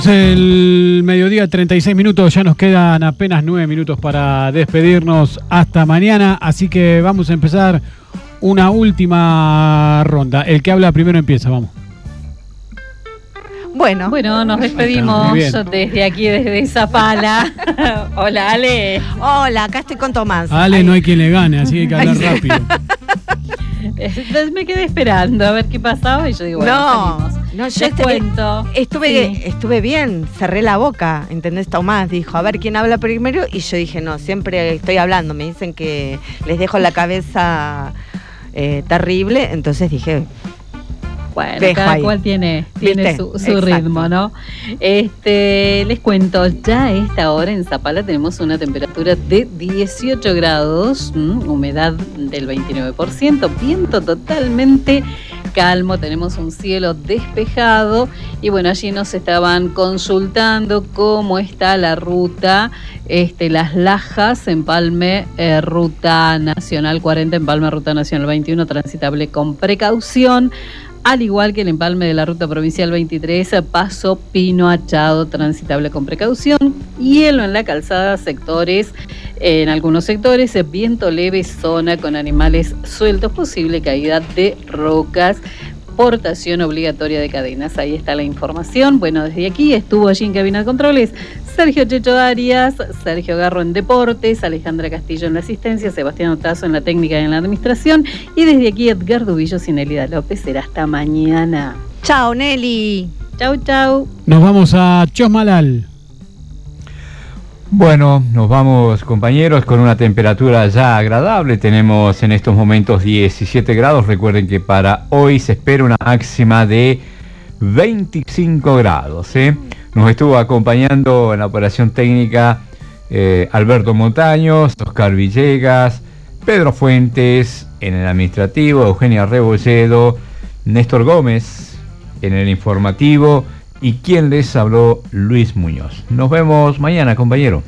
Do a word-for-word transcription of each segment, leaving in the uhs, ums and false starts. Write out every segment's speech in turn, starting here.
El mediodía, treinta y seis minutos, ya nos quedan apenas nueve minutos para despedirnos hasta mañana, así que vamos a empezar una última ronda. El que habla primero empieza, vamos. Bueno, bueno, nos despedimos desde aquí, desde Zapala. Hola, Ale. Hola, acá estoy con Tomás. A Ale Ay. No hay quien le gane, así que hay que hablar rápido. Entonces me quedé esperando a ver qué pasaba y yo digo, bueno, no, salimos. no, yo Te estuve, cuento. Estuve, Sí. estuve bien, cerré la boca, ¿entendés? Tomás dijo, a ver quién habla primero, y yo dije, no, siempre estoy hablando, me dicen que les dejo la cabeza eh, terrible, entonces dije... Bueno, Dejo cada ahí. cual tiene, tiene su, su Exacto. ritmo, ¿no? Este, les cuento, ya a esta hora en Zapala tenemos una temperatura de dieciocho grados, ¿m? Humedad del veintinueve por ciento, viento totalmente calmo, tenemos un cielo despejado y bueno, allí nos estaban consultando cómo está la ruta, este, Las Lajas, Empalme, eh, Ruta Nacional cuarenta, Empalme, Ruta Nacional veintiuno, transitable con precaución. Al igual que el empalme de la ruta provincial veintitrés, Paso Pino Achado, transitable con precaución. Hielo en la calzada, sectores, en algunos sectores, viento leve, zona con animales sueltos, posible caída de rocas, portación obligatoria de cadenas. Ahí está la información. Bueno, desde aquí estuvo allí en cabina de controles Sergio Checho Arias, Sergio Garro en deportes, Alejandra Castillo en la asistencia, Sebastián Otazo en la técnica y en la administración, y desde aquí Edgar Dubillos y Nelida López. Será hasta mañana. Chao, Nelly. Chau, chau. Nos vamos a Chosmalal. Bueno, nos vamos, compañeros, con una temperatura ya agradable. Tenemos en estos momentos diecisiete grados. Recuerden que para hoy se espera una máxima de veinticinco grados, ¿eh? Nos estuvo acompañando en la operación técnica eh, Alberto Montaños, Oscar Villegas, Pedro Fuentes en el administrativo, Eugenia Rebolledo, Néstor Gómez en el informativo y quien les habló, Luis Muñoz. Nos vemos mañana, compañero.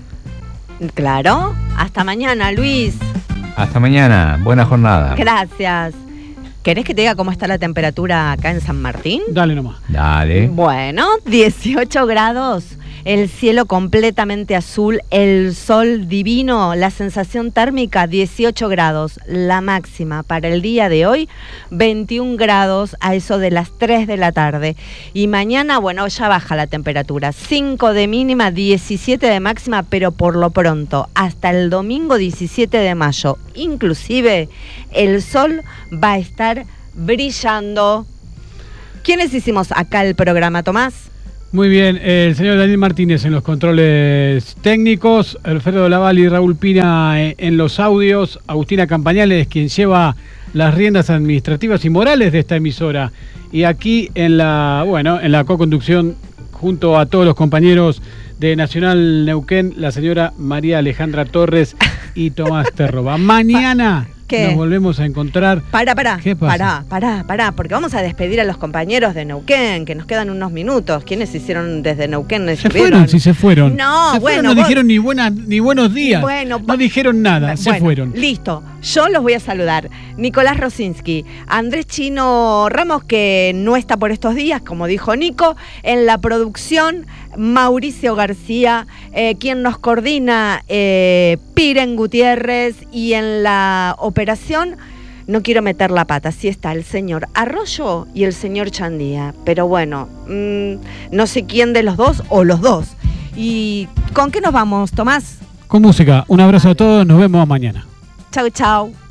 Claro, hasta mañana, Luis. Hasta mañana, buena jornada. Gracias. ¿Querés que te diga cómo está la temperatura acá en San Martín? Dale nomás. Dale. Bueno, dieciocho grados, el cielo completamente azul, el sol divino, la sensación térmica dieciocho grados, la máxima para el día de hoy veintiún grados a eso de las tres de la tarde. Y mañana, bueno, ya baja la temperatura, cinco de mínima, diecisiete de máxima, pero por lo pronto, hasta el domingo diecisiete de mayo, inclusive el sol va a estar brillando. ¿Quiénes hicimos acá el programa, Tomás? Muy bien, el señor Daniel Martínez en los controles técnicos, Alfredo Laval y Raúl Pina en los audios, Agustina Campañales quien lleva las riendas administrativas y morales de esta emisora, y aquí en la, bueno, en la co-conducción junto a todos los compañeros de Nacional Neuquén, la señora María Alejandra Torres y Tomás Terroba. Mañana ¿Qué? Nos volvemos a encontrar. Pará, pará, ¿Qué pasa? pará, pará, pará, porque vamos a despedir a los compañeros de Neuquén, que nos quedan unos minutos. ¿Quiénes hicieron desde Neuquén? Se fueron, sí se fueron. No, se bueno. Fueron, no vos... dijeron ni, buena, ni buenos días. Bueno, no dijeron nada, bueno, se fueron. Listo, yo los voy a saludar. Nicolás Rosinski, Andrés Chino Ramos, que no está por estos días, como dijo Nico, en la producción, Mauricio García, eh, quien nos coordina, eh, Piren Gutiérrez, y en la operación, no quiero meter la pata, sí está el señor Arroyo y el señor Chandía, pero bueno, mmm, no sé quién de los dos o los dos. ¿Y con qué nos vamos, Tomás? Con música. Un abrazo a todos, nos vemos mañana. Chau, chau.